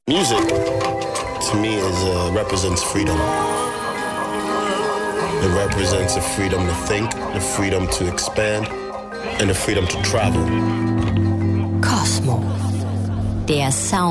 Music, to me, represents freedom. It represents the freedom to think, the freedom to expand, and the freedom to travel. Kosmo. Der Sound.